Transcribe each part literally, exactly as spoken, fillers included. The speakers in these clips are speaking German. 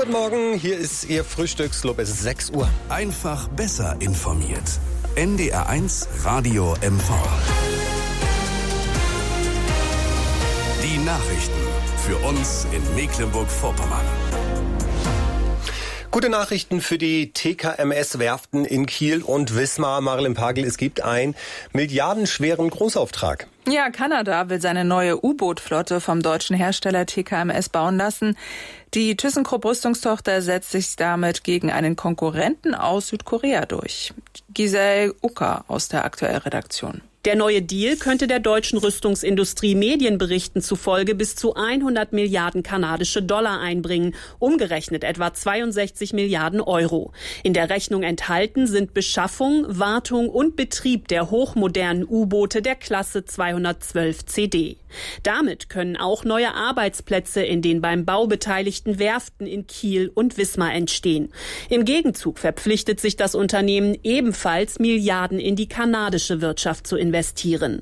Guten Morgen, hier ist Ihr Frühstücksclub. Es ist sechs Uhr. Einfach besser informiert. N D R eins Radio M V. Die Nachrichten für uns in Mecklenburg-Vorpommern. Gute Nachrichten für die T K M S-Werften in Kiel und Wismar. Marilyn Pagel, es gibt einen milliardenschweren Großauftrag. Ja, Kanada will seine neue U-Boot-Flotte vom deutschen Hersteller T K M S bauen lassen. Die ThyssenKrupp-Rüstungstochter setzt sich damit gegen einen Konkurrenten aus Südkorea durch. Giselle Ucker aus der Aktuellredaktion. Der neue Deal könnte der deutschen Rüstungsindustrie Medienberichten zufolge bis zu hundert Milliarden kanadische Dollar einbringen, umgerechnet etwa zweiundsechzig Milliarden Euro. In der Rechnung enthalten sind Beschaffung, Wartung und Betrieb der hochmodernen U-Boote der Klasse zweihundertzwölf C D. Damit können auch neue Arbeitsplätze in den beim Bau beteiligten Werften in Kiel und Wismar entstehen. Im Gegenzug verpflichtet sich das Unternehmen ebenfalls, Milliarden in die kanadische Wirtschaft zu investieren.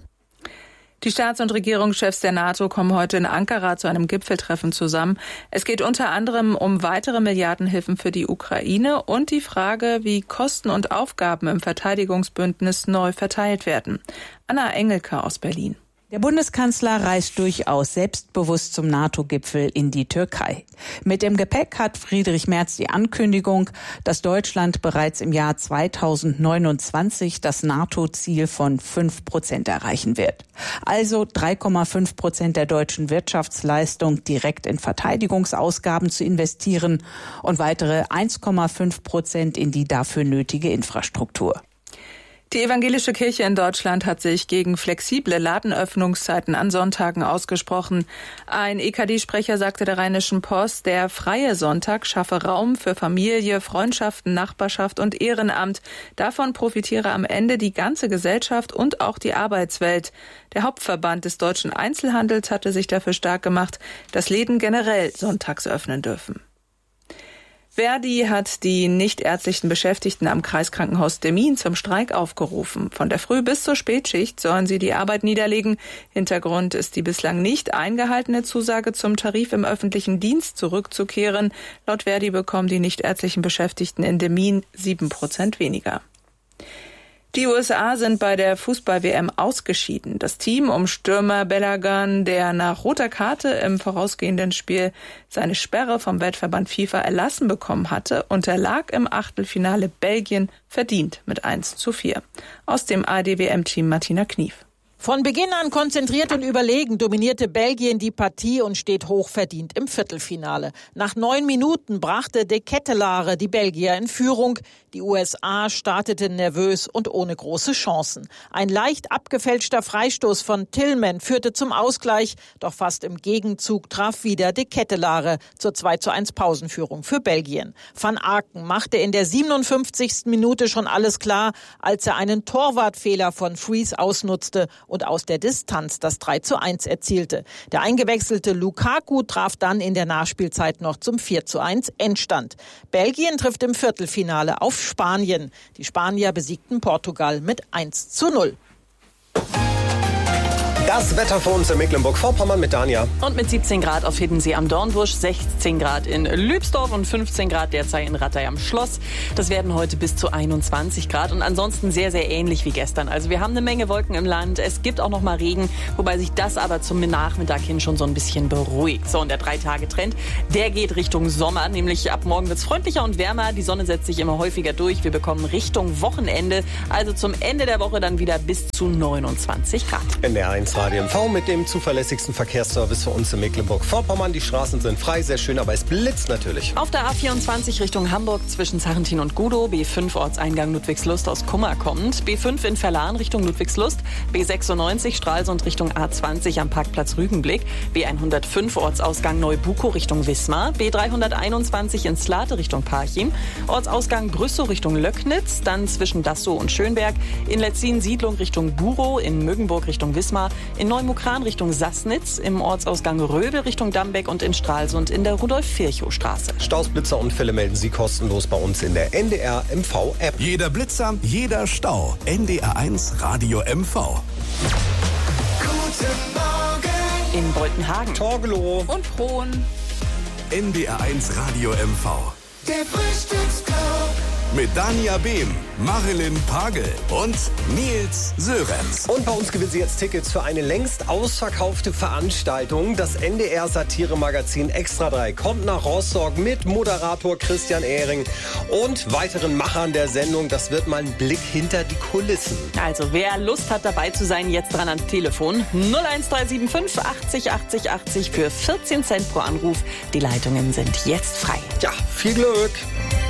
Die Staats- und Regierungschefs der NATO kommen heute in Ankara zu einem Gipfeltreffen zusammen. Es geht unter anderem um weitere Milliardenhilfen für die Ukraine und die Frage, wie Kosten und Aufgaben im Verteidigungsbündnis neu verteilt werden. Anna Engelke aus Berlin. Der Bundeskanzler reist durchaus selbstbewusst zum NATO-Gipfel in die Türkei. Mit dem Gepäck hat Friedrich Merz die Ankündigung, dass Deutschland bereits im Jahr zweitausendneunundzwanzig das NATO-Ziel von fünf Prozent erreichen wird. Also drei Komma fünf Prozent der deutschen Wirtschaftsleistung direkt in Verteidigungsausgaben zu investieren und weitere eins Komma fünf Prozent in die dafür nötige Infrastruktur. Die evangelische Kirche in Deutschland hat sich gegen flexible Ladenöffnungszeiten an Sonntagen ausgesprochen. Ein E K D-Sprecher sagte der Rheinischen Post, der freie Sonntag schaffe Raum für Familie, Freundschaften, Nachbarschaft und Ehrenamt. Davon profitiere am Ende die ganze Gesellschaft und auch die Arbeitswelt. Der Hauptverband des deutschen Einzelhandels hatte sich dafür stark gemacht, dass Läden generell sonntags öffnen dürfen. Verdi hat die nichtärztlichen Beschäftigten am Kreiskrankenhaus Demmin zum Streik aufgerufen. Von der Früh- bis zur Spätschicht sollen sie die Arbeit niederlegen. Hintergrund ist die bislang nicht eingehaltene Zusage zum Tarif im öffentlichen Dienst zurückzukehren. Laut Verdi bekommen die nichtärztlichen Beschäftigten in Demmin sieben Prozent weniger. Die U S A sind bei der Fußball-W M ausgeschieden. Das Team um Stürmer Balogun, der nach roter Karte im vorausgehenden Spiel seine Sperre vom Weltverband FIFA erlassen bekommen hatte, unterlag im Achtelfinale Belgien verdient mit eins zu vier. Aus dem A R D W M-Team Martina Knief. Von Beginn an konzentriert und überlegen dominierte Belgien die Partie und steht hochverdient im Viertelfinale. Nach neun Minuten brachte De Ketelaere die Belgier in Führung. Die U S A starteten nervös und ohne große Chancen. Ein leicht abgefälschter Freistoß von Tillman führte zum Ausgleich, doch fast im Gegenzug traf wieder De Ketelaere zur zwei zu eins Pausenführung für Belgien. Van Aken machte in der siebenundfünfzigsten Minute schon alles klar, als er einen Torwartfehler von Fries ausnutzte und aus der Distanz das drei zu eins erzielte. Der eingewechselte Lukaku traf dann in der Nachspielzeit noch zum vier zu eins Endstand. Belgien trifft im Viertelfinale auf Spanien. Die Spanier besiegten Portugal mit eins zu null. Das Wetter für uns in Mecklenburg-Vorpommern mit Dania. Und mit siebzehn Grad auf Hiddensee am Dornbusch, sechzehn Grad in Lübsdorf und fünfzehn Grad derzeit in Rattay am Schloss. Das werden heute bis zu einundzwanzig Grad und ansonsten sehr, sehr ähnlich wie gestern. Also wir haben eine Menge Wolken im Land. Es gibt auch noch mal Regen, wobei sich das aber zum Nachmittag hin schon so ein bisschen beruhigt. So, und der Drei-Tage-Trend, der geht Richtung Sommer. Nämlich ab morgen wird es freundlicher und wärmer. Die Sonne setzt sich immer häufiger durch. Wir bekommen Richtung Wochenende, also zum Ende der Woche dann wieder bis zu neunundzwanzig Grad. N D R eins Radio M V mit dem zuverlässigsten Verkehrsservice für uns in Mecklenburg-Vorpommern. Die Straßen sind frei, sehr schön, aber es blitzt natürlich. Auf der A vierundzwanzig Richtung Hamburg zwischen Sarrentin und Gudow, B fünf Ortseingang Ludwigslust aus Kummer kommend, B fünf in Verlan Richtung Ludwigslust, B sechsundneunzig Stralsund Richtung A zwanzig am Parkplatz Rügenblick, B hundertfünf Ortsausgang Neubukow Richtung Wismar, B dreihunderteinundzwanzig in Slate Richtung Parchim, Ortsausgang Brüssow Richtung Löcknitz, dann zwischen Dassow und Schönberg, in Letzin Siedlung Richtung Burow, in Mögenburg Richtung Wismar, in Neumukran Richtung Sassnitz, im Ortsausgang Röbel Richtung Dambeck und in Stralsund in der Rudolf-Virchow-Straße. Staus, Blitzer und Fälle melden Sie kostenlos bei uns in der N D R M V-App. Jeder Blitzer, jeder Stau. N D R eins Radio M V. Guten Morgen in Boltenhagen, Torgelow und Frohn. N D R eins Radio M V. Der Frühstücksclub. Mit Dania Behm, Marilyn Pagel und Nils Sörenz. Und bei uns gewinnen Sie jetzt Tickets für eine längst ausverkaufte Veranstaltung. Das N D R-Satire-Magazin Extra drei kommt nach Rostock mit Moderator Christian Ehring und weiteren Machern der Sendung. Das wird mal ein Blick hinter die Kulissen. Also wer Lust hat, dabei zu sein, jetzt dran ans Telefon. null eins drei sieben fünf achtzig achtzig achtzig für vierzehn Cent pro Anruf. Die Leitungen sind jetzt frei. Ja, viel Glück.